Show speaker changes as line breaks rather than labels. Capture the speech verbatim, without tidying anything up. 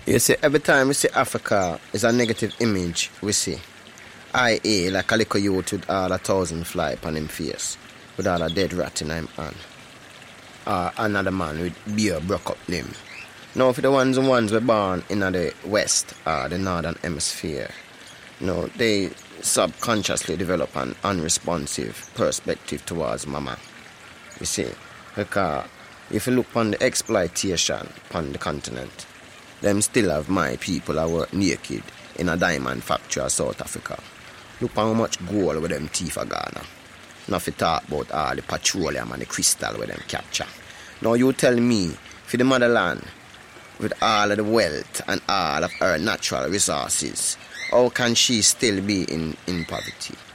You see, every time we see Africa, it's a negative image we see. I A, like a little youth with all a thousand fly upon him face, with all a dead rat in him hand. Or another man with beer broke up limb. Now, for the ones and ones were born in the west or the northern hemisphere, you know, they subconsciously develop an unresponsive perspective towards mama. You see, because if you look on the exploitation upon the continent, them still have my people that work naked in a diamond factory of South Africa. Look how much gold with them teeth are Ghana. Now if you talk about all the petroleum and the crystal with them capture. Now you tell me, for the motherland, with all of the wealth and all of her natural resources, how can she still be in, in poverty?